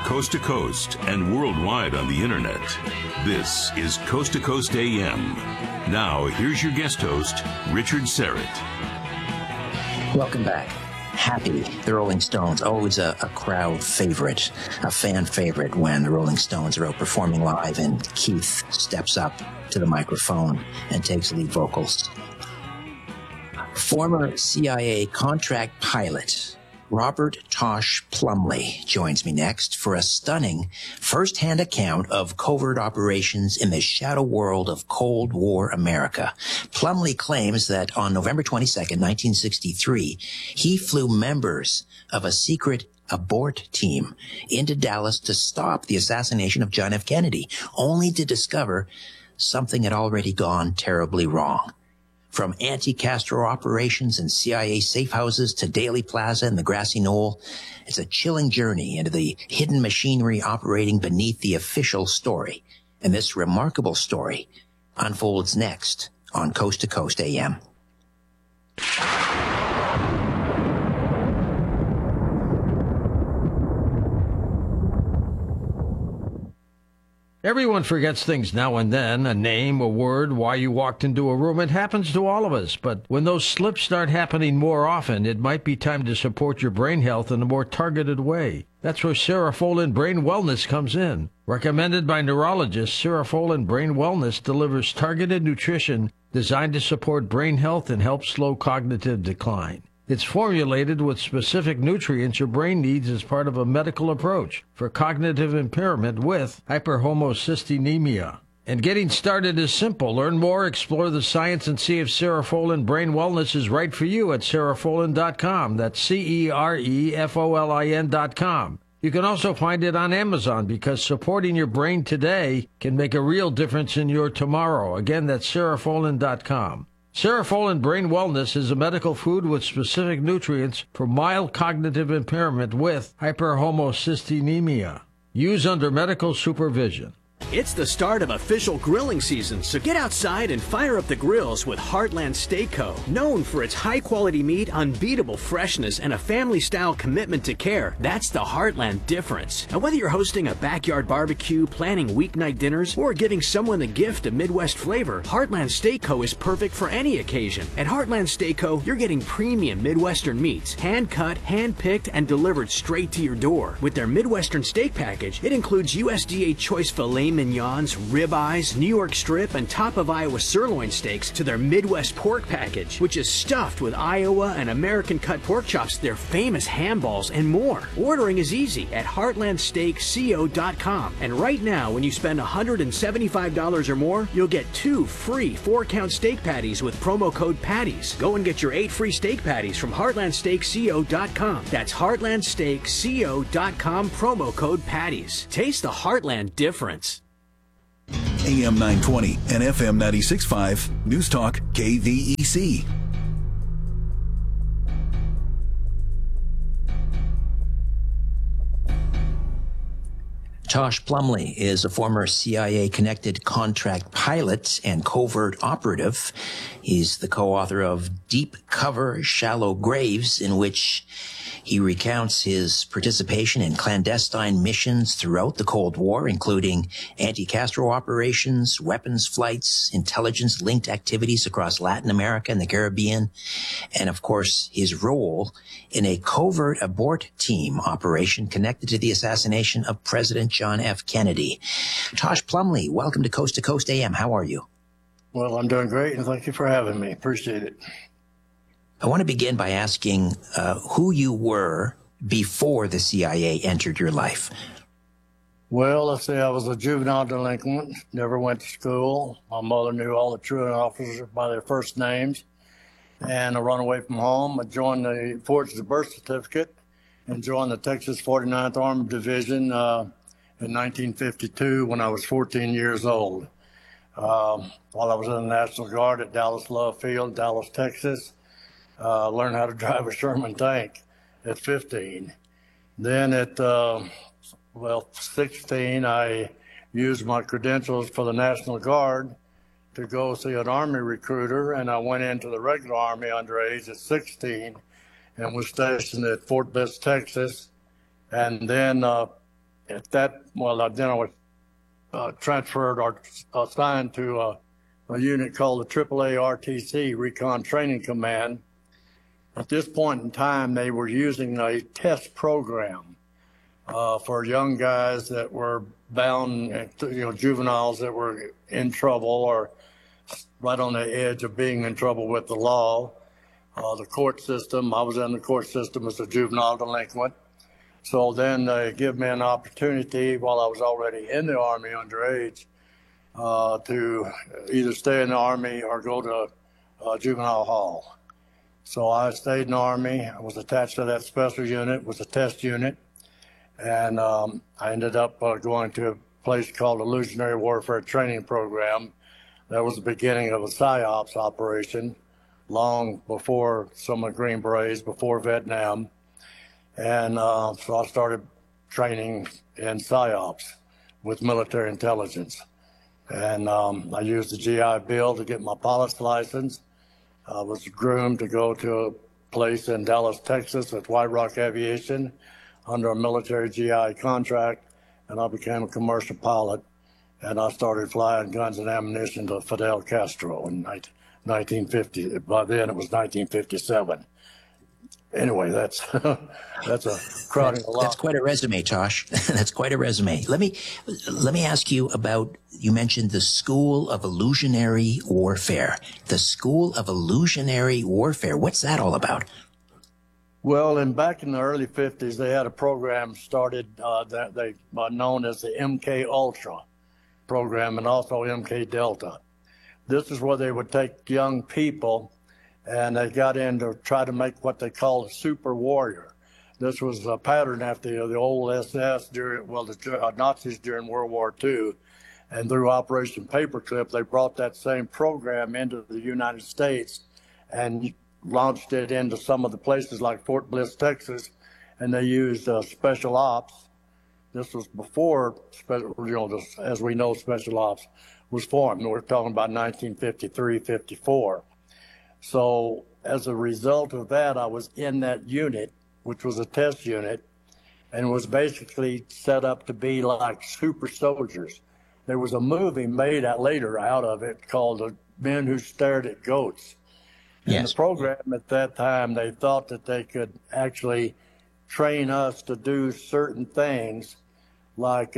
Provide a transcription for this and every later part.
coast to coast and worldwide on the internet. This is Coast to Coast AM. Now, here's your guest host, Richard Syrett. Welcome back. Happy, the Rolling Stones, always a crowd favorite, a fan favorite when the Rolling Stones are out performing live and Keith steps up to the microphone and takes lead vocals. Former CIA contract pilot Robert Tosh Plumley joins me next for a stunning first-hand account of covert operations in the shadow world of Cold War America. Plumley claims that on November 22nd, 1963, he flew members of a secret abort team into Dallas to stop the assassination of John F. Kennedy, only to discover something had already gone terribly wrong. From anti-Castro operations and CIA safe houses to Daley Plaza and the Grassy Knoll, it's a chilling journey into the hidden machinery operating beneath the official story. And this remarkable story unfolds next on Coast to Coast AM. Everyone forgets things now and then, a name, a word, why you walked into a room. It happens to all of us, but when those slips start happening more often, it might be time to support your brain health in a more targeted way. That's where Cerefolin Brain Wellness comes in. Recommended by neurologists, Cerefolin Brain Wellness delivers targeted nutrition designed to support brain health and help slow cognitive decline. It's formulated with specific nutrients your brain needs as part of a medical approach for cognitive impairment with hyperhomocystinemia. And getting started is simple. Learn more, explore the science, and see if Cerefolin Brain Wellness is right for you at Cerefolin.com. That's Cerefolin.com. You can also find it on Amazon because supporting your brain today can make a real difference in your tomorrow. Again, that's Cerefolin.com. Cerefolin Brain Wellness is a medical food with specific nutrients for mild cognitive impairment with hyperhomocystinemia. Use under medical supervision. It's the start of official grilling season, so get outside and fire up the grills with Heartland Steak Co. Known for its high-quality meat, unbeatable freshness, and a family-style commitment to care, that's the Heartland difference. And whether you're hosting a backyard barbecue, planning weeknight dinners, or giving someone the gift of Midwest flavor, Heartland Steak Co. is perfect for any occasion. At Heartland Steak Co., you're getting premium Midwestern meats, hand-cut, hand-picked, and delivered straight to your door. With their Midwestern steak package, it includes USDA choice filet mignons, ribeyes, New York strip, and top of Iowa sirloin steaks to their Midwest pork package, which is stuffed with Iowa and American cut pork chops, their famous ham balls, and more. Ordering is easy at heartlandsteakco.com. And right now, when you spend $175 or more, you'll get 2 free 4-count steak patties with promo code PATTIES. Go and get your 8 free steak patties from heartlandsteakco.com. That's heartlandsteakco.com, promo code PATTIES. Taste the Heartland difference. AM 920 and FM 96.5 News Talk KVEC. Tosh Plumley is a former CIA-connected contract pilot and covert operative. He's the co-author of Deep Cover, Shallow Graves, in which he recounts his participation in clandestine missions throughout the Cold War, including anti-Castro operations, weapons flights, intelligence-linked activities across Latin America and the Caribbean, and, of course, his role in a covert abort team operation connected to the assassination of President John F. Kennedy. Tosh Plumley, welcome to Coast AM. How are you? Well, I'm doing great, and thank you for having me. Appreciate it. I want to begin by asking who you were before the CIA entered your life. Well, let's say I was a juvenile delinquent, never went to school. My mother knew all the truant officers by their first names. And I run away from home. I joined forged the birth certificate and joined the Texas 49th Armored Division in 1952 when I was 14 years old. While I was in the National Guard at Dallas Love Field, Dallas, Texas, learned how to drive a Sherman tank at 15. Then at 16, I used my credentials for the National Guard to go see an Army recruiter, and I went into the regular Army underage at 16 and was stationed at Fort Bliss, Texas. And then then I was transferred or assigned to a unit called the AAA RTC, Recon Training Command. At this point in time, they were using a test program for young guys that were bound, juveniles that were in trouble or right on the edge of being in trouble with the law. The court system, I was in the court system as a juvenile delinquent. So then they give me an opportunity while I was already in the Army underage to either stay in the Army or go to juvenile hall. So I stayed in the Army. I was attached to that special unit, was a test unit. And I ended up going to a place called Illusionary Warfare Training Program. That was the beginning of a PSYOPs operation, long before some of the Green Berets, before Vietnam. And so I started training in PSYOPs with military intelligence. And I used the GI Bill to get my pilot's license. I was groomed to go to a place in Dallas, Texas at White Rock Aviation under a military GI contract, and I became a commercial pilot. And I started flying guns and ammunition to Fidel Castro in 1950. By then it was 1957. Anyway, that's a crowding a lot. That's quite a resume, Tosh. That's quite a resume. Let me ask you about, you mentioned the School of Illusionary Warfare. The School of Illusionary Warfare. What's that all about? Well, back in the early 50s, they had a program started that they known as the MK Ultra program and also MK Delta. This is where they would take young people and they got in to try to make what they call a super warrior. This was a pattern after the old SS the Nazis during World War II. And through Operation Paperclip, they brought that same program into the United States and launched it into some of the places like Fort Bliss, Texas, and they used special ops. This was before, as we know, special ops was formed. We're talking about 1953, 54. So as a result of that, I was in that unit, which was a test unit, and was basically set up to be like super soldiers. There was a movie made later out of it called The Men Who Stared at Goats. Yes. In the program at that time, they thought that they could actually train us to do certain things like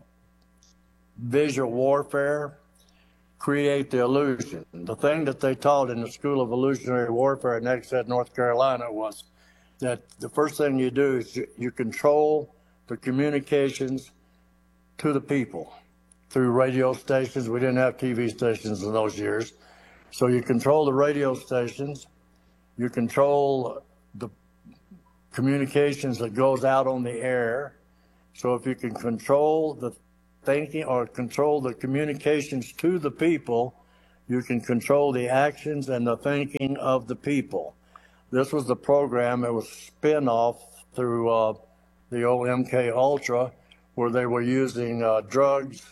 visual warfare, create the illusion. The thing that they taught in the School of Illusionary Warfare in Exeter, North Carolina was that the first thing you do is you control the communications to the people through radio stations. We didn't have TV stations in those years. So you control the radio stations, you control the communications that goes out on the air. So if you can control the thinking or control the communications to the people, you can control the actions and the thinking of the people. This was the program. It was spin off through the old MK Ultra, where they were using drugs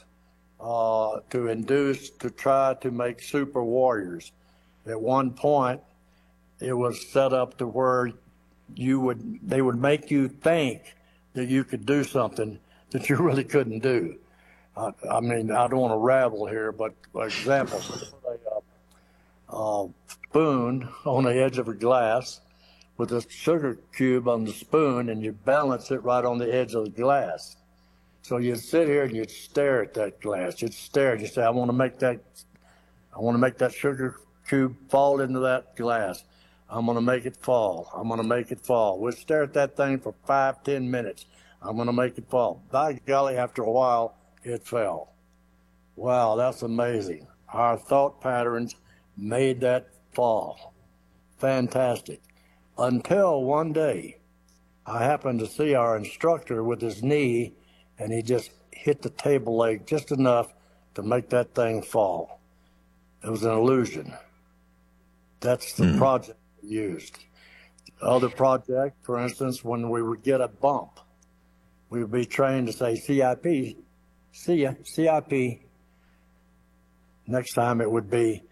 to induce, to try to make super warriors. At one point, it was set up to where they would make you think that you could do something that you really couldn't do. I mean, I don't want to rabble here, but for example, a spoon on the edge of a glass with a sugar cube on the spoon, and you balance it right on the edge of the glass. So you'd sit here and you'd stare at that glass. You'd stare and you'd say, I want to make that sugar cube fall into that glass. I'm going to make it fall. I'm going to make it fall. We'd stare at that thing for 5-10 minutes. I'm going to make it fall. By golly, after a while, it fell. Wow, that's amazing. Our thought patterns made that fall. Fantastic. Until one day, I happened to see our instructor with his knee, and he just hit the table leg just enough to make that thing fall. It was an illusion. That's the project we used. Other project, for instance, when we would get a bump, we would be trained to say, CIP, see ya, CIP. Next time it would be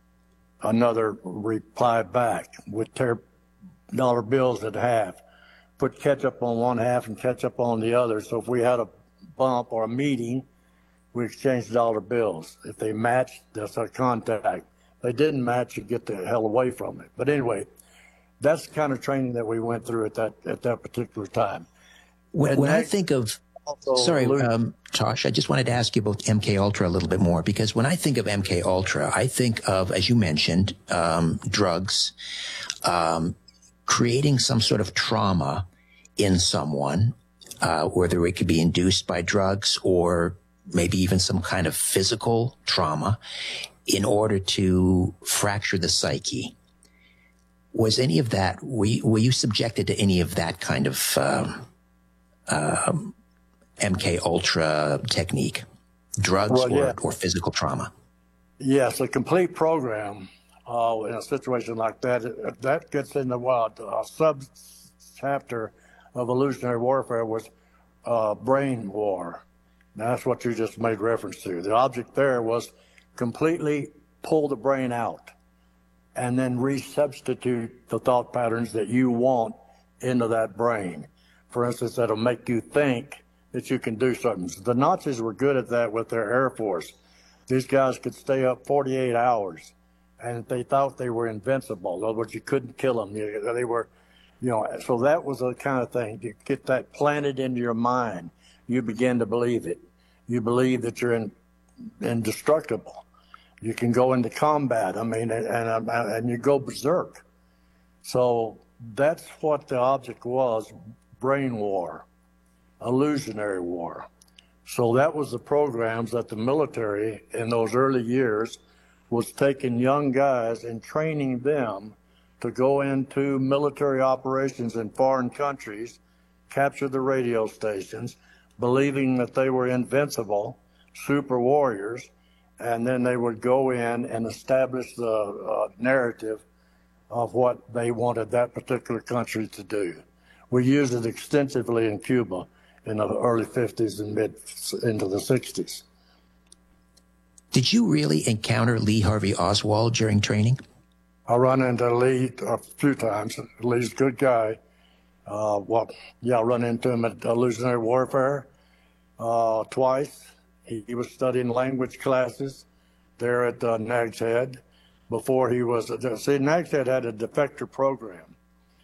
another reply back with tear dollar bills in half. put ketchup on one half and ketchup on the other. So if we had a bump or a meeting, we exchanged dollar bills. If they matched, that's our contact. If they didn't match, you get the hell away from it. But anyway, that's the kind of training that we went through at that particular time. When I think of, sorry, Tosh, I just wanted to ask you about MK Ultra a little bit more, because when I think of MK Ultra, I think of, as you mentioned, drugs, creating some sort of trauma in someone, whether it could be induced by drugs or maybe even some kind of physical trauma, in order to fracture the psyche. Was any of that, were you subjected to any of that kind of MK Ultra technique, drugs or physical trauma? Yes, a complete program in a situation like that gets into what a sub-chapter of illusionary warfare was brain war. Now, that's what you just made reference to. The object there was completely pull the brain out and then resubstitute the thought patterns that you want into that brain. For instance, that'll make you think that you can do something. The Nazis were good at that with their Air Force. These guys could stay up 48 hours, and they thought they were invincible. In other words, you couldn't kill them. They were, so that was the kind of thing. You get that planted into your mind. You begin to believe it. You believe that you're indestructible. You can go into combat. And you go berserk. So that's what the object was, brain war, illusionary war. So that was the programs that the military in those early years was taking young guys and training them to go into military operations in foreign countries, capture the radio stations, believing that they were invincible, super warriors, and then they would go in and establish the narrative of what they wanted that particular country to do. We used it extensively in Cuba in the early 50s and into the 60s. Did you really encounter Lee Harvey Oswald during training? I run into Lee a few times. Lee's a good guy. I run into him at illusionary warfare twice. He was studying language classes there at Nag's Head before he was. Nag's Head had a defector program.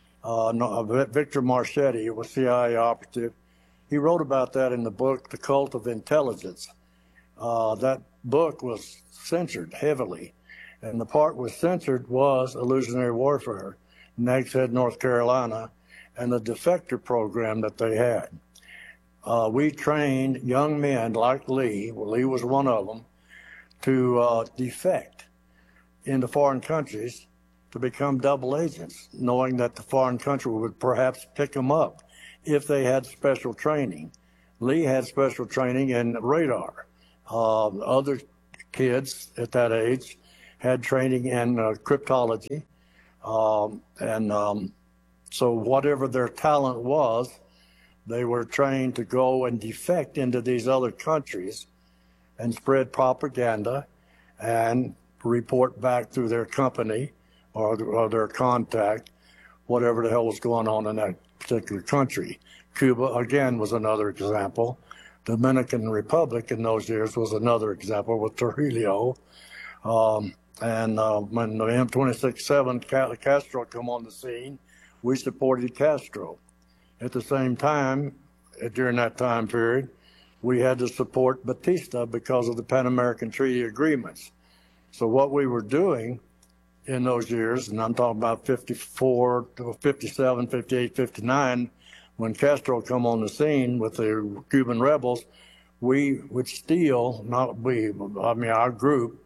Victor Marchetti was CIA operative. He wrote about that in the book, The Cult of Intelligence. That book was censored heavily, and the part was censored was illusionary warfare, Nag's Head, North Carolina, and the defector program that they had. We trained young men like Lee was one of them, to defect into foreign countries to become double agents, knowing that the foreign country would perhaps pick them up if they had special training. Lee had special training in radar. Other kids at that age had training in cryptology. So whatever their talent was, they were trained to go and defect into these other countries and spread propaganda and report back through their company or their contact, whatever the hell was going on in that particular country. Cuba, again, was another example. Dominican Republic in those years was another example with Trujillo. When the M26-7 Castro come on the scene, we supported Castro. At the same time, during that time period, we had to support Batista because of the Pan American Treaty Agreements. So what we were doing in those years, and I'm talking about 54 to 57, 58, 59, when Castro come on the scene with the Cuban rebels, we would steal, our group,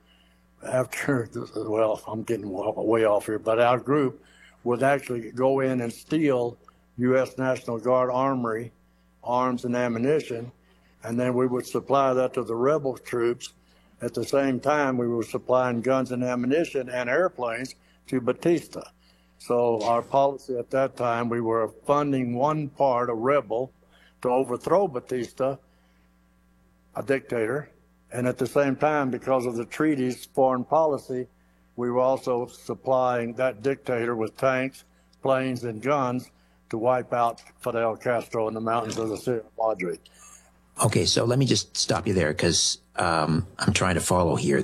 I'm getting way off here, but our group would actually go in and steal U.S. National Guard armory, arms and ammunition, and then we would supply that to the rebel troops. At the same time, we were supplying guns and ammunition and airplanes to Batista. So our policy at that time, we were funding one part, a rebel, to overthrow Batista, a dictator, and at the same time, because of the treaties, foreign policy, we were also supplying that dictator with tanks, planes, and guns to wipe out Fidel Castro in the mountains of the Sierra Madre. Okay, so let me just stop you there because I'm trying to follow here.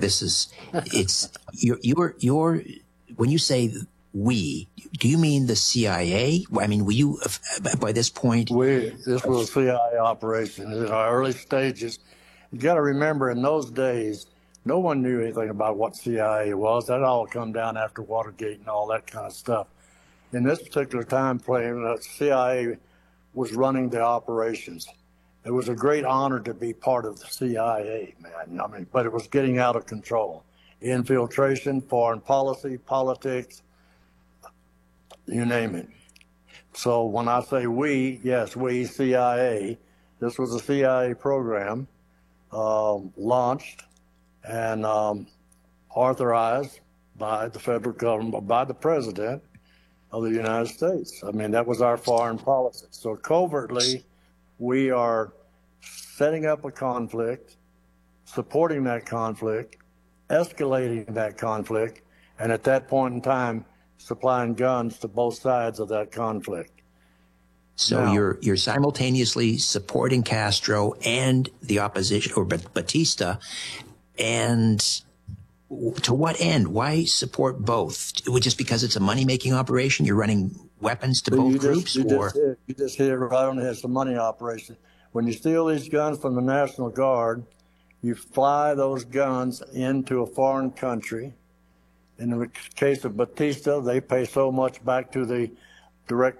You're when you say we, do you mean the CIA? I mean, were you by this point? This was a CIA operation in our early stages. You got to remember, in those days, no one knew anything about what CIA was. That all come down after Watergate and all that kind of stuff. In this particular time frame, the CIA was running the operations. It was a great honor to be part of the CIA, man. I mean, but it was getting out of control. Infiltration, foreign policy, politics, you name it. So when I say we, yes, we, CIA, this was a CIA program launched and authorized by the federal government, by the president of the United States. I mean, that was our foreign policy. So covertly, we are setting up a conflict, supporting that conflict, escalating that conflict, and at that point in time, supplying guns to both sides of that conflict. So now, you're simultaneously supporting Castro and the opposition, or Batista, and to what end? Why support both? Just because it's a money-making operation? You're running weapons to both groups? You just hit it right on the head. It's a money operation. When you steal these guns from the National Guard, you fly those guns into a foreign country. In the case of Batista, they pay so much back to the direct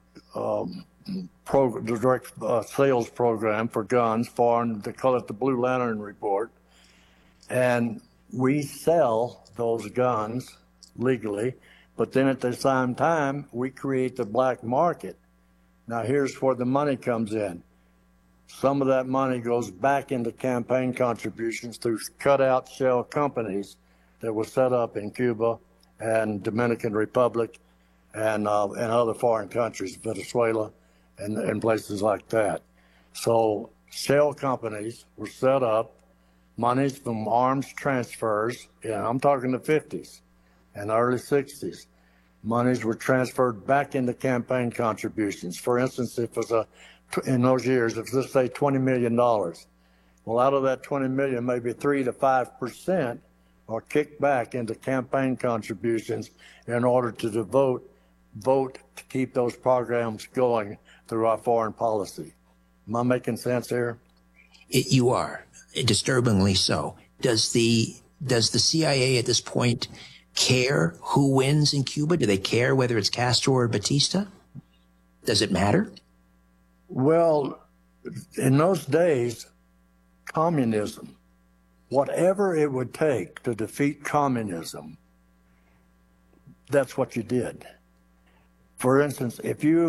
sales program for guns, foreign. They call it the Blue Lantern Report. And we sell those guns legally, but then at the same time, we create the black market. Now, here's where the money comes in. Some of that money goes back into campaign contributions through cutout shell companies that were set up in Cuba and Dominican Republic and other foreign countries, Venezuela and places like that. So shell companies were set up, monies from arms transfers, I'm talking the 50s and early 60s. Monies were transferred back into campaign contributions. For instance, if it was in those years, if let's say $20 million, well, out of that $20 million, maybe 3 to 5% are kicked back into campaign contributions in order to vote to keep those programs going through our foreign policy. Am I making sense here? You are, disturbingly so. Does the CIA at this point care who wins in Cuba? Do they care whether it's Castro or Batista? Does it matter? Well, in those days, communism, whatever it would take to defeat communism, that's what you did. For instance,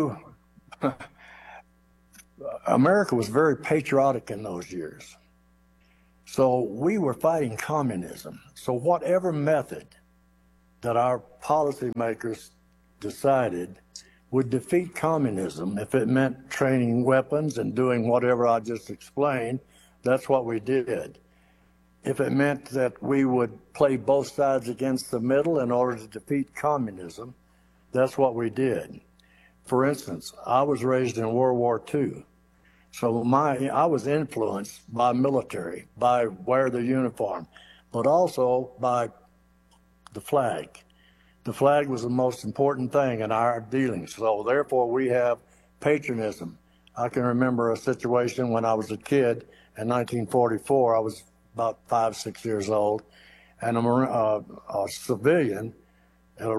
America was very patriotic in those years. So we were fighting communism. So whatever method that our policymakers decided would defeat communism, if it meant training weapons and doing whatever I just explained, that's what we did. If it meant that we would play both sides against the middle in order to defeat communism, that's what we did. For instance, I was raised in World War II. So I was influenced by military, by wear the uniform, but also by the flag. The flag was the most important thing in our dealings. So therefore we have patriotism. I can remember a situation when I was a kid in 1944. I was about 5, 6 years old, and a civilian at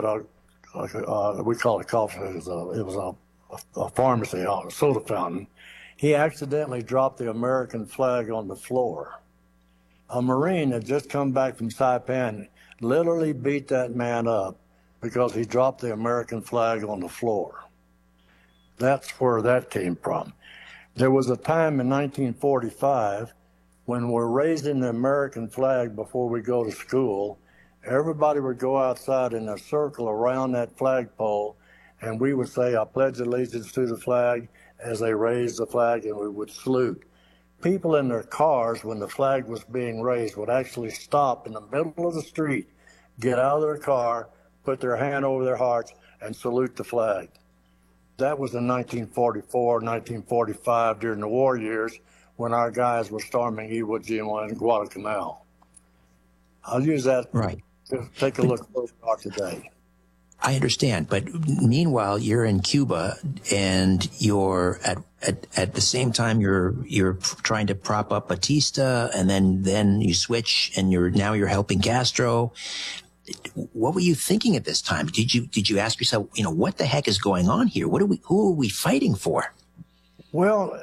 we call it coffee. It was a pharmacy, a soda fountain. He accidentally dropped the American flag on the floor. A Marine had just come back from Saipan, literally beat that man up because he dropped the American flag on the floor. That's where that came from. There was a time in 1945 when we're raising the American flag before we go to school. Everybody would go outside in a circle around that flagpole, and we would say, "I pledge allegiance to the flag," as they raised the flag, and we would salute. People in their cars, when the flag was being raised, would actually stop in the middle of the street, get out of their car, put their hand over their hearts, and salute the flag. That was in 1944, 1945 during the war years when our guys were storming Iwo Jima and Guadalcanal. I'll use that to take a look where we are today. I understand, but meanwhile, you're in Cuba, and you're at the same time you're trying to prop up Batista, and then you switch, and you're helping Castro. What were you thinking at this time? Did you ask yourself, what the heck is going on here? Who are we fighting for? Well,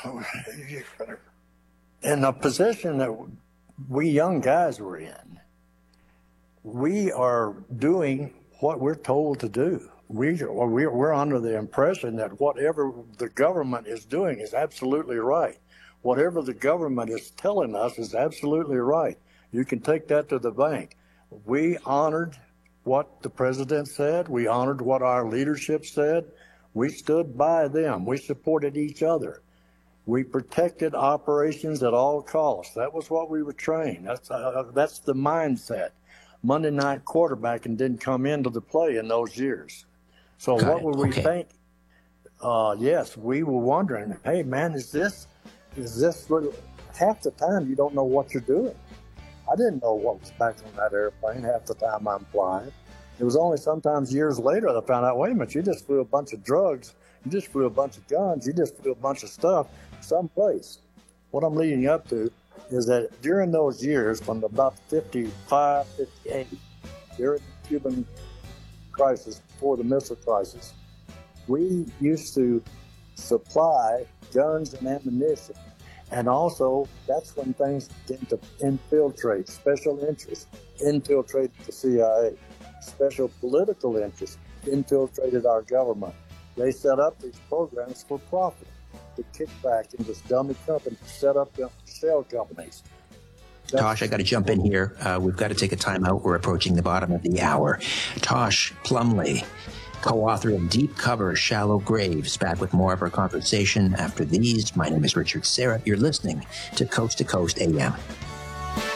in the position that we young guys were in, we are doing what we're told to do. We're under the impression that whatever the government is doing is absolutely right. Whatever the government is telling us is absolutely right. You can take that to the bank. We honored what the president said. We honored what our leadership said. We stood by them. We supported each other. We protected operations at all costs. That was what we were trained. That's the mindset. Monday night quarterbacking didn't come into the play in those years. So what were we thinking? Yes, we were wondering, hey, man, is this really, half the time you don't know what you're doing. I didn't know what was back on that airplane half the time I'm flying. It was only sometimes years later that I found out, wait a minute, you just flew a bunch of drugs, you just flew a bunch of guns, you just flew a bunch of stuff someplace. What I'm leading up to is that during those years, from about 55, 58, during the Cuban crisis, before the missile crisis, we used to supply guns and ammunition. And also, that's when things began to infiltrate, special interests infiltrated the CIA, special political interests infiltrated our government. They set up these programs for profit, to kick back into dummy companies, set up shell companies. Tosh, I got to jump in here. We've got to take a time out. We're approaching the bottom of the hour. Tosh Plumley, co-author of Deep Cover, Shallow Graves, back with more of our conversation after these. My name is Richard Serra. You're listening to Coast AM.